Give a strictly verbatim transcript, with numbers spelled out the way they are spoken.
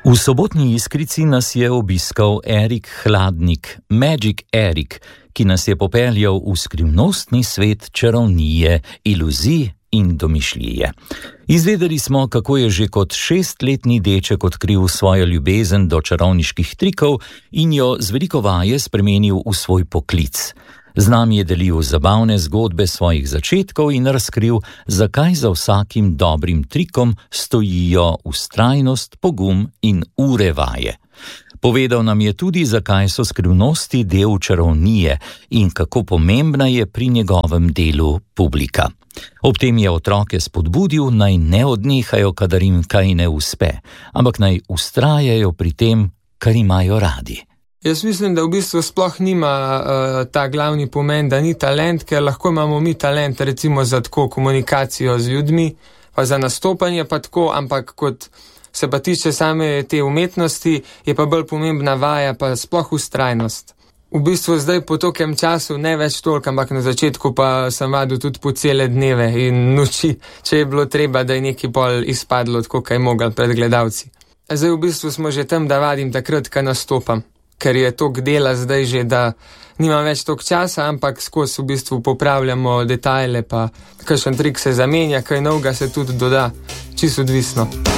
V sobotni Iskrici nas je obiskal Erik Hladnik, Magic Erik, ki nas je popeljal v skrivnostni svet čarovnije, iluzij in domišljije. Izvedeli smo, kako je že kot šestletni deček odkril svojo ljubezen do čarovniških trikov in jo z veliko vaje spremenil v svoj poklic. Z nami je delil zabavne zgodbe svojih začetkov in razkril, zakaj za vsakim dobrim trikom stojijo vztrajnost, pogum in ure vaje. Povedal nam je tudi, zakaj so skrivnosti del čarovnije in kako pomembna je pri njegovem delu publika. Ob tem je otroke spodbudil, naj ne odnehajo, kadar jim kaj ne uspe, ampak naj vztrajajo pri tem, kar imajo radi. Jaz mislim, da v bistvu sploh nima uh, ta glavni pomen, da ni talent, ker lahko imamo mi talent recimo za tako komunikacijo z ljudmi, pa za nastopanje pa tako, ampak kot se pa tiče same te umetnosti, je pa bolj pomembna vaja, pa sploh vztrajnost. V bistvu zdaj po tokem času ne več toliko, ampak na začetku pa sem vadil tudi po cele dneve in noči, če je bilo treba, da je nekaj pol izpadlo, tako kaj mogel pred gledalci. Zdaj v bistvu smo že tam, da vadim takrat, ko nastopam. Ker je tok dela zdaj že, da nimam več tok časa, ampak skozi v bistvu popravljamo detajle, pa kakšen trik se zamenja, kaj novega se tudi doda, čisto odvisno.